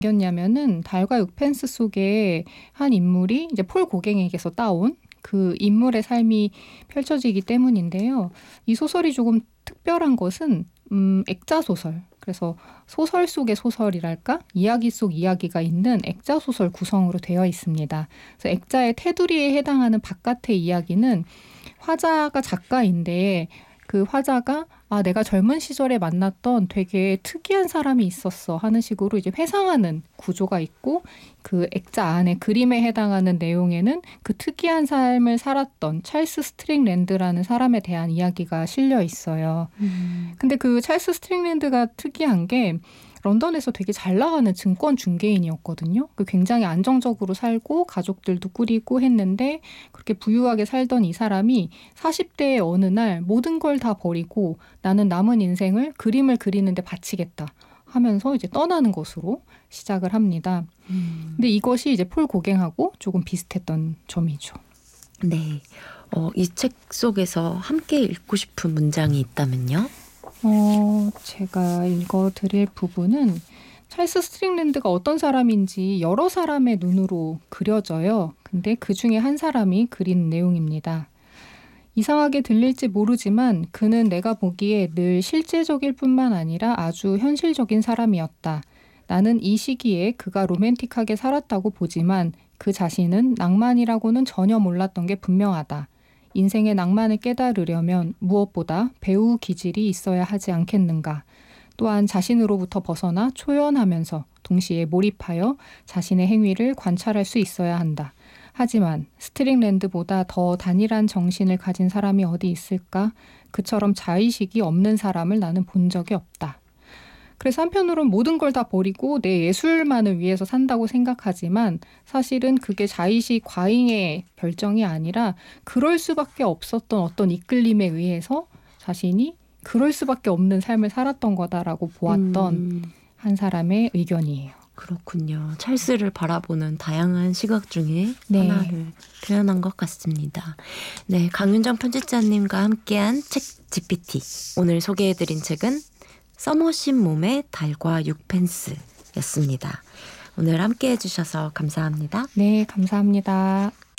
냐면은 달과 6펜스 속에 한 인물이 이제 폴 고갱에게서 따온 그 인물의 삶이 펼쳐지기 때문인데요. 이 소설이 조금 특별한 것은 액자 소설. 그래서 소설 속의 소설이랄까? 이야기 속 이야기가 있는 액자 소설 구성으로 되어 있습니다. 그래서 액자의 테두리에 해당하는 바깥의 이야기는 화자가 작가인데 그 화자가 내가 젊은 시절에 만났던 되게 특이한 사람이 있었어 하는 식으로 이제 회상하는 구조가 있고 그 액자 안에 그림에 해당하는 내용에는 그 특이한 삶을 살았던 찰스 스트링랜드라는 사람에 대한 이야기가 실려 있어요. 근데 그 찰스 스트링랜드가 특이한 게 런던에서 되게 잘 나가는 증권 중개인이었거든요. 굉장히 안정적으로 살고 가족들도 꾸리고 했는데 그렇게 부유하게 살던 이 사람이 40대의 어느 날 모든 걸 다 버리고 나는 남은 인생을 그림을 그리는데 바치겠다 하면서 이제 떠나는 것으로 시작을 합니다. 근데 이것이 이제 폴 고갱하고 조금 비슷했던 점이죠. 네. 이 책 속에서 함께 읽고 싶은 문장이 있다면요? 제가 읽어드릴 부분은 찰스 스트링랜드가 어떤 사람인지 여러 사람의 눈으로 그려져요. 근데 그중에 한 사람이 그린 내용입니다. 이상하게 들릴지 모르지만 그는 내가 보기에 늘 실제적일 뿐만 아니라 아주 현실적인 사람이었다. 나는 이 시기에 그가 로맨틱하게 살았다고 보지만 그 자신은 낭만이라고는 전혀 몰랐던 게 분명하다. 인생의 낭만을 깨달으려면 무엇보다 배우 기질이 있어야 하지 않겠는가. 또한 자신으로부터 벗어나 초연하면서 동시에 몰입하여 자신의 행위를 관찰할 수 있어야 한다. 하지만 스트링랜드보다 더 단일한 정신을 가진 사람이 어디 있을까? 그처럼 자의식이 없는 사람을 나는 본 적이 없다. 그래서 한편으로는 모든 걸 다 버리고 내 예술만을 위해서 산다고 생각하지만 사실은 그게 자의식 과잉의 결정이 아니라 그럴 수밖에 없었던 어떤 이끌림에 의해서 자신이 그럴 수밖에 없는 삶을 살았던 거다라고 보았던 한 사람의 의견이에요. 그렇군요. 찰스를 바라보는 다양한 시각 중에 하나를 표현한 것 같습니다. 네, 강윤정 편집자님과 함께한 책 GPT. 오늘 소개해드린 책은 써머신 몸의 달과 6펜스였습니다. 오늘 함께해 주셔서 감사합니다. 네, 감사합니다.